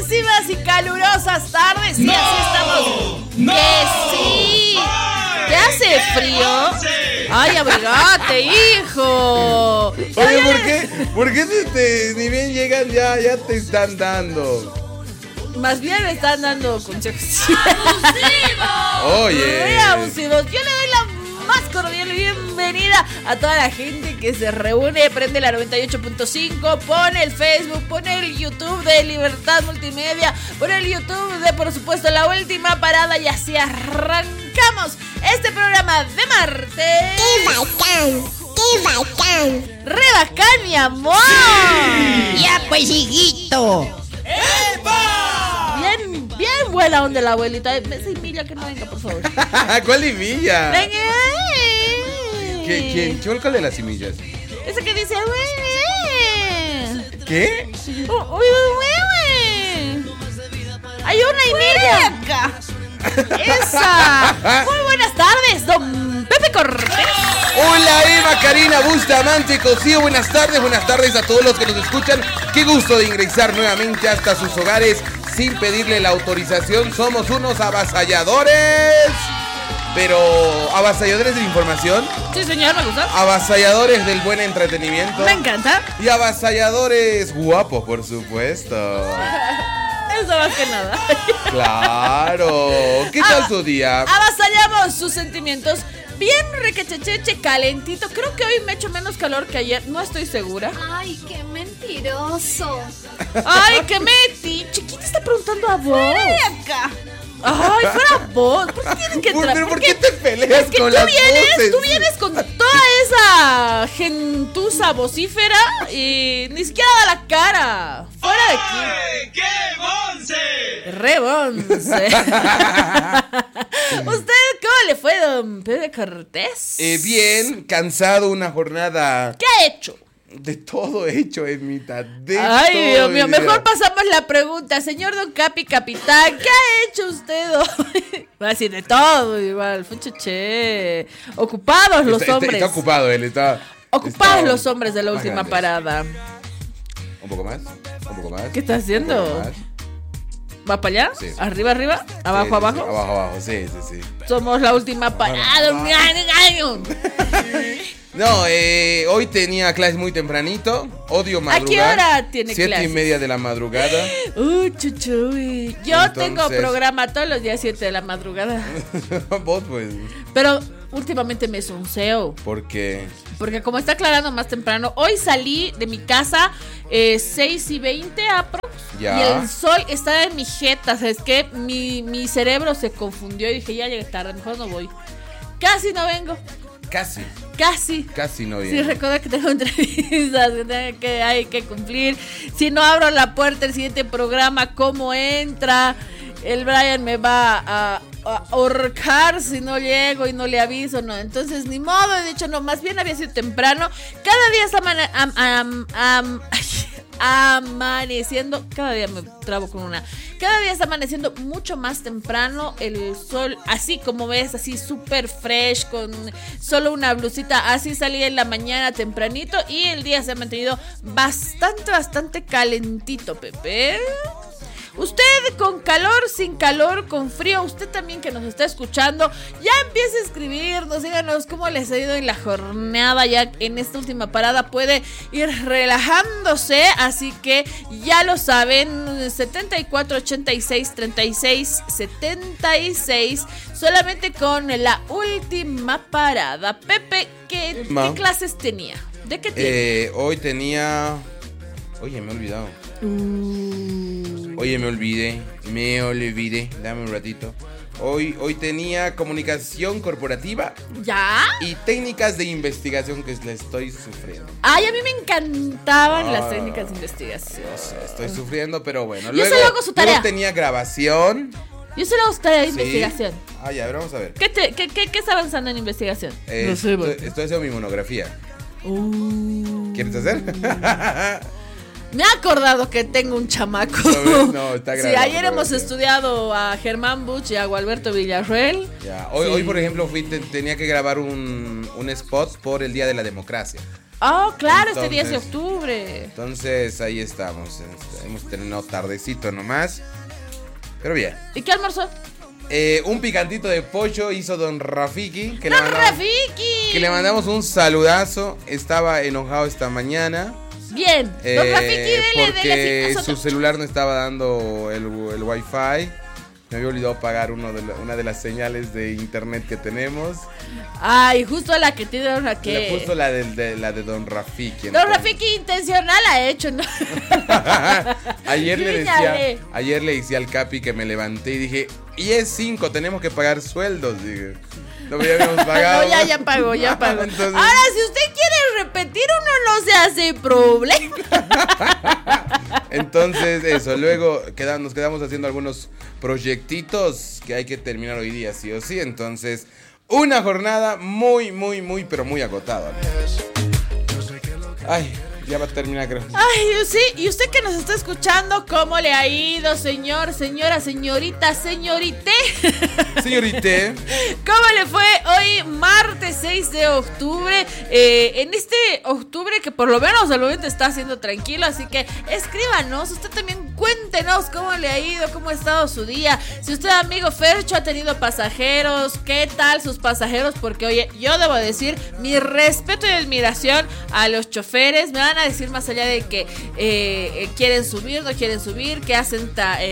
Buenísimas y calurosas tardes. Y así estamos. ¡Que sí! ¿Te hace frío? ¡Ay, abrigate, hijo! Oye, ¿por qué ni bien llegan ya te están dando? Más bien me están dando consejos. Oye. Muy abusivos. Yo le doy la más cordial bienvenida a toda la gente que se reúne, prende la 98.5, pone el Facebook, pone el YouTube de Libertad Multimedia, pone el YouTube de, por supuesto, La Última Parada, y así arrancamos este programa de martes. ¡Qué bacán! ¡Qué bacán! ¡Re bacán, mi amor! Sí. Ya pues, hijito. ¡Epa! Bien buena onda la abuelita. Esa Emilia que no venga, por favor. ¿Cuál Emilia? Venga. ¿Quién? ¿Cuál de las semillas? Esa que dice, ¿qué? Hay una Emilia. Esa. Muy buenas tardes, don Pepe Cortés. Hola Eva, Karina, Bustamante, Cosío, buenas tardes a todos los que nos escuchan. Qué gusto de ingresar nuevamente hasta sus hogares sin pedirle la autorización. Somos unos avasalladores. Pero, ¿avasalladores de la información? Sí, señor, me gusta. Avasalladores del buen entretenimiento. Me encanta. Y avasalladores guapos, por supuesto. Eso más que nada. Claro. ¿Qué tal su día? Avasallamos sus sentimientos. Bien requechecheche, calentito. Creo que hoy me echo menos calor que ayer. No estoy segura. Ay, qué mentiroso. Ay, qué meti. Chiquita está preguntando a vos. ¡Ven acá! Ay, fuera vos. ¿Por qué tienen que entrar? ¿Pero por qué te peleas es que con las voces? Tú vienes con toda esa gentuza vocífera y ni siquiera da la cara. Fuera de aquí. ¡Ay, qué bonce! Re bonce. ¿Usted cómo le fue, don Pepe Cortés? Bien, cansado, una jornada. ¿Qué ha hecho? De todo hecho, Emita. Ay, Dios mío, mejor pasamos la pregunta. Señor Don Capi Capitán, ¿qué ha hecho usted hoy? Va a decir de todo, igual, fucheche. Ocupados los hombres. Está ocupado, él está. Ocupados los hombres de La Última Parada. Un poco más. ¿Qué está haciendo? ¿Va para allá? Sí. ¿Arriba? ¿Abajo, sí, abajo? Sí, abajo, sí. Somos La Última Parada. No, hoy tenía clases muy tempranito. Odio madrugar. ¿A qué hora tiene 7:30 clases? de la madrugada. Chuchuy. Yo tengo programa todos los días 7 de la madrugada. Vos, pues. Pero últimamente me sonceo. ¿Por qué? Porque como está aclarando más temprano, hoy salí de mi casa 6:20 aprox. Ya. Y el sol está en mi jeta. ¿Sabes qué? Mi cerebro se confundió y dije, ya llegué tarde, mejor no voy. Casi no vengo. Casi no viene. Sí, recuerda que tengo entrevistas que hay que cumplir. Si no abro la puerta el siguiente programa, ¿cómo entra? El Brian me va a ahorcar si no llego y no le aviso, no. Entonces, ni modo, he dicho, no, más bien había sido temprano. Cada día está amaneciendo, cada día me trabo con una. Cada día está amaneciendo mucho más temprano, el sol, así como ves, así súper fresh, con solo una blusita, así salí en la mañana tempranito y el día se ha mantenido bastante calentito, Pepe. Usted con calor, sin calor, con frío, usted también que nos está escuchando, ya empiece a escribirnos, díganos cómo les ha ido en la jornada, ya en esta última parada puede ir relajándose, así que ya lo saben, 74 86 36 76, solamente con La Última Parada. Pepe, ¿qué clases tenía? ¿De qué tiene? Hoy tenía... Oye, me he olvidado. Oye, me olvidé. Dame un ratito. Hoy tenía comunicación corporativa. ¿Ya? Y técnicas de investigación que le estoy sufriendo. Ay, a mí me encantaban las técnicas de investigación. Estoy sufriendo, pero bueno. Yo solo hago su tarea. Luego tenía grabación. Yo solo hago su tarea de investigación. Ah, ya, vamos a ver. ¿Qué está avanzando en investigación? No sé, estoy haciendo mi monografía. ¿Quieres hacer? Me he acordado que tengo un chamaco. No, está grave. Sí, ayer hemos estudiado a Germán Buch y a Gualberto Villarroel. Ya. Hoy, por ejemplo, tenía que grabar un spot por el Día de la Democracia. Oh, claro, este 10 de octubre. Entonces ahí estamos. Hemos terminado tardecito nomás. Pero bien. ¿Y qué almorzó? Un picantito de pollo hizo don Rafiki. Que ¡Rafiki! Que le mandamos un saludazo. Estaba enojado esta mañana. Bien, don Rafiki, porque dele su celular no estaba dando el wifi. Me había olvidado pagar una de las señales de internet que tenemos. Ay, justo la que tiene don Raquel. Justo la de don Rafiki. Don Rafiki intencional ha hecho, ¿no? Ayer le decía al Capi que me levanté y dije, y es 5, tenemos que pagar sueldos. Dije, no habíamos pagado. No, ya pagó. Entonces... Ahora, si usted quiere repetir, uno no se hace problema. Entonces, eso, luego nos quedamos haciendo algunos proyectitos que hay que terminar hoy día, sí o sí. Entonces, una jornada muy, pero muy agotada. Ay, ya va a terminar, creo. Ay, sí, y usted que nos está escuchando, ¿cómo le ha ido, señor, señora, señorita, señorité? Señorité. ¿Cómo le fue hoy, martes 6 de octubre? En este octubre que por lo menos al momento está siendo tranquilo, así que escríbanos, usted también cuéntenos cómo le ha ido, cómo ha estado su día. Si usted, amigo Fercho, ha tenido pasajeros, ¿qué tal sus pasajeros? Porque, oye, yo debo decir, mi respeto y admiración a los choferes. Me van a decir más allá de que quieren subir, no quieren subir, que hacen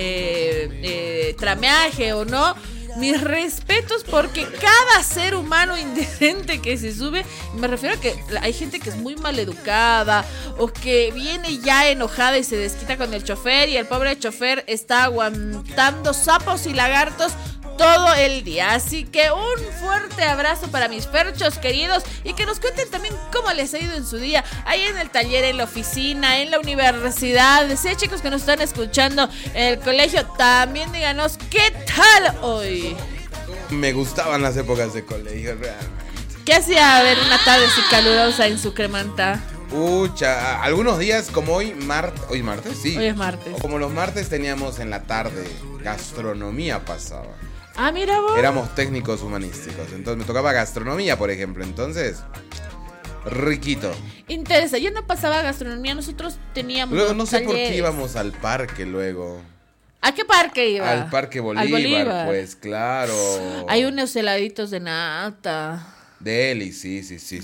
trameaje o no. Mis respetos, porque cada ser humano indecente que se sube, me refiero a que hay gente que es muy maleducada o que viene ya enojada y se desquita con el chofer, y el pobre chofer está aguantando sapos y lagartos todo el día. Así que un fuerte abrazo para mis ferchos queridos, y que nos cuenten también cómo les ha ido en su día, ahí en el taller, en la oficina, en la universidad. Sí, chicos que nos están escuchando en el colegio, también díganos qué tal hoy. Me gustaban las épocas de colegio, realmente. ¿Qué hacía ver una tarde así calurosa en Sucremanta? Algunos días como hoy martes, sí. Hoy es martes. O como los martes teníamos en la tarde gastronomía pasaba. Ah, mira vos. Éramos técnicos humanísticos, entonces me tocaba gastronomía, por ejemplo. Entonces, riquito. Interesa, yo no pasaba gastronomía, nosotros teníamos. Luego no sé por qué íbamos al parque luego. ¿A qué parque iba? Al Parque Bolívar, pues claro. Hay unos heladitos de nata. Deli, sí.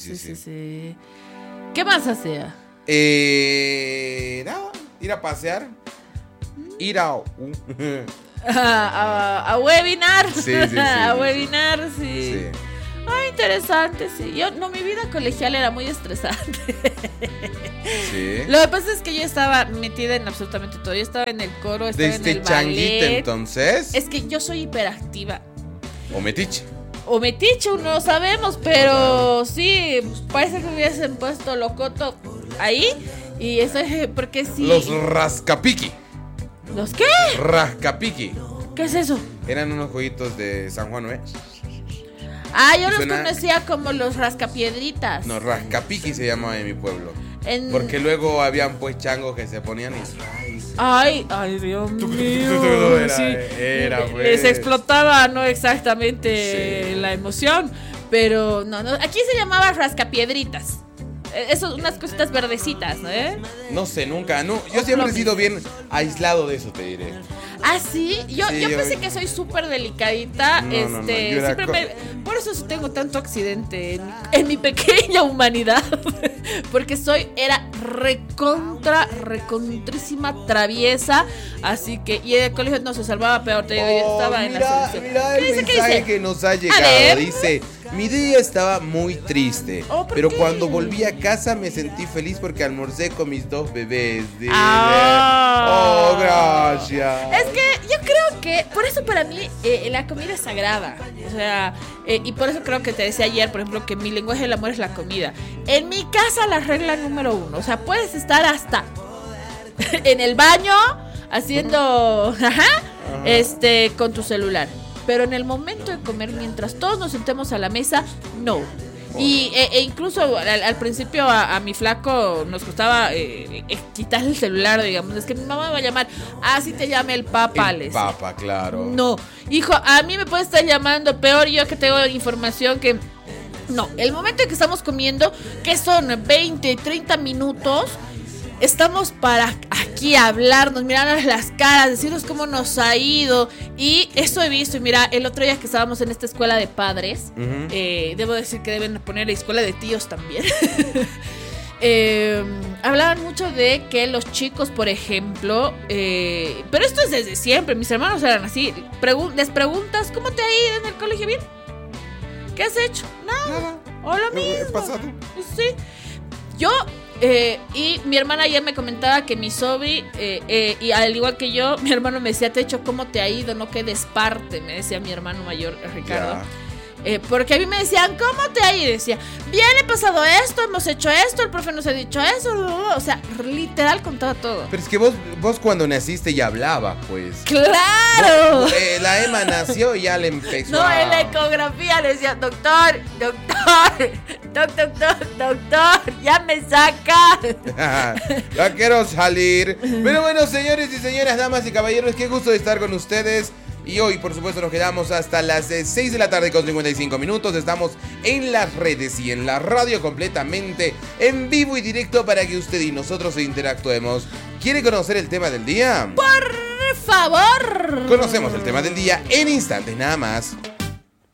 ¿Qué más hacía? Nada, ir a pasear. Ir a webinar. Sí. A webinar, sí. Ay, interesante, sí. Mi vida colegial era muy estresante. Sí. Lo que pasa es que yo estaba metida en absolutamente todo. Yo estaba en el coro, estaba en el changuita, ballet. Entonces. Es que yo soy hiperactiva. O metiche, no sabemos, pero sí, parece que hubiesen puesto locoto ahí. Y eso es porque sí. Los rascapiqui. ¿Los qué? Rascapiqui. ¿Qué es eso? Eran unos jueguitos de San Juan, ¿eh? Ah, yo los conocía como los rascapiedritas. No, rascapiqui se llamaba en mi pueblo. Porque luego habían pues changos que se ponían y... Ay, Dios mío. Era pues. Les explotaba, no exactamente la emoción, pero no. Aquí se llamaba rascapiedritas. Eso, unas cositas verdecitas, ¿no? No sé, nunca, no. Yo siempre he sido bien aislado de eso, te diré. ¿Ah, sí? Yo pensé que soy súper delicadita. No, siempre por eso tengo tanto accidente en mi pequeña humanidad. Porque era recontrísima traviesa. Así que, y el colegio no se salvaba peor, te digo, yo estaba en la selección. Mira el mensaje que nos ha llegado. Dice: mi día estaba muy triste, pero cuando volví a casa me sentí feliz porque almorcé con mis 2 bebés. Oh, gracias. Es que yo creo que por eso para mí la comida es sagrada. O sea, y por eso creo que te decía ayer, por ejemplo, que mi lenguaje del amor es la comida. En mi casa la regla número 1, o sea, puedes estar hasta en el baño haciendo con tu celular, pero en el momento de comer, mientras todos nos sentemos a la mesa, no. Y incluso al principio a mi flaco nos costaba quitar el celular, digamos. Es que mi mamá me va a llamar, así te llame el papa. El papa, claro. No, hijo, a mí me puede estar llamando, peor yo que tengo información que No, el momento en que estamos comiendo, que son 20, 30 minutos, estamos para aquí hablarnos, mirarnos las caras, decirnos cómo nos ha ido. Y eso he visto. Y mira, el otro día que estábamos en esta escuela de padres, debo decir que deben poner la escuela de tíos también. Hablaban mucho de que los chicos, por ejemplo, pero esto es desde siempre, mis hermanos eran así, les preguntas, ¿cómo te ha ido en el colegio? ¿Bien? ¿Qué has hecho? Nada. O lo mismo. Pasado. Sí. Yo, y mi hermana ayer me comentaba que mi sobri, y al igual que yo, mi hermano me decía, Techo, ¿cómo te ha ido? No quedes parte, me decía mi hermano mayor, Ricardo. Ya. Porque a mí me decían, ¿cómo te ha ido? Y decía, bien, he pasado esto, hemos hecho esto, el profe nos ha dicho eso. O sea, literal contaba todo. Pero es que vos cuando naciste ya hablaba, pues. ¡Claro! La Emma nació y ya le empezó No, en la ecografía le decía, doctor, ya me saca. Ya quiero salir. Pero bueno, señores y señoras, damas y caballeros, qué gusto de estar con ustedes. Y hoy, por supuesto, nos quedamos hasta las 6 de la tarde con 55 minutos. Estamos en las redes y en la radio completamente en vivo y directo para que usted y nosotros interactuemos. ¿Quiere conocer el tema del día? Por favor. Conocemos el tema del día en instantes nada más.